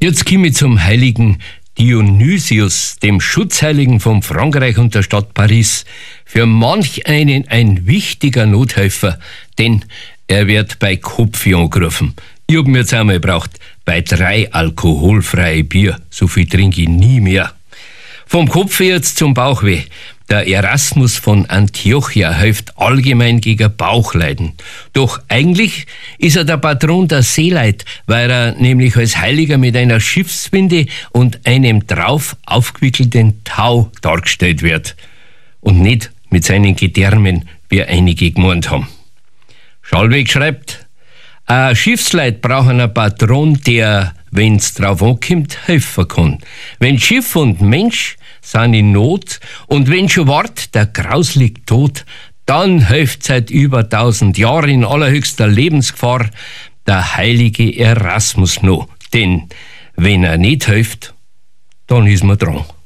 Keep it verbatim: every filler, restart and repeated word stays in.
Jetzt komme ich zum heiligen Dionysius, dem Schutzheiligen von Frankreich und der Stadt Paris. Für manch einen ein wichtiger Nothelfer, denn er wird bei Kopfi angerufen. Ich hab mir jetzt einmal gebraucht, bei drei alkoholfreie Bier. So viel trinke ich nie mehr. Vom Kopf jetzt zum Bauchweh. Der Erasmus von Antiochia hilft allgemein gegen Bauchleiden. Doch eigentlich ist er der Patron der Seeleid, weil er nämlich als Heiliger mit einer Schiffswinde und einem drauf aufgewickelten Tau dargestellt wird. Und nicht mit seinen Gedärmen, wie einige gemeint haben. Schallweg schreibt, ein Schiffsleid braucht einen Patron, der, wenn's drauf ankommt, helfen kann. Wenn Schiff und Mensch sind in Not und wenn schon wart der grauslig Tod, dann hilft seit über tausend Jahren in allerhöchster Lebensgefahr der heilige Erasmus noch. Denn wenn er nicht hilft, dann ist man dran.